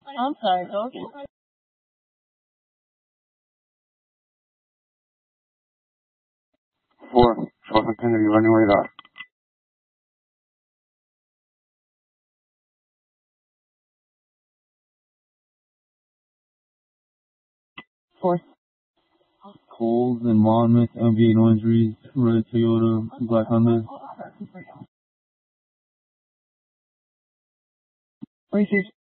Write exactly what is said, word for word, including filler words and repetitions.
I'm sorry, talking. Four. Fourth and Kennedy running radar. Fourth. Coles and Monmouth, M V A no injuries, Red Toyota, Black Honda. Racers.